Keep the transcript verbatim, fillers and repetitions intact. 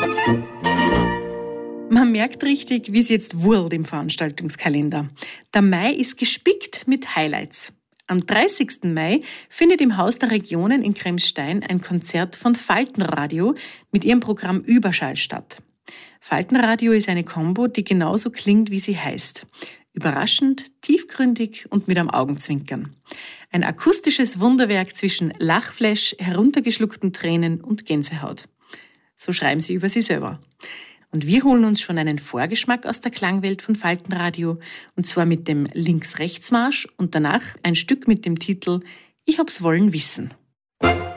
Man merkt richtig, wie es jetzt wurlt im Veranstaltungskalender. Der Mai ist gespickt mit Highlights. Am dreißigsten Mai findet im Haus der Regionen in Kremsstein ein Konzert von Faltenradio mit ihrem Programm Überschall statt. Faltenradio ist eine Kombo, die genauso klingt, wie sie heißt. Überraschend, tiefgründig und mit einem Augenzwinkern. Ein akustisches Wunderwerk zwischen Lachflash, heruntergeschluckten Tränen und Gänsehaut. So schreiben sie über sie selber. Und wir holen uns schon einen Vorgeschmack aus der Klangwelt von Faltenradio, und zwar mit dem Links-Rechts-Marsch und danach ein Stück mit dem Titel Ich hab's wollen wissen.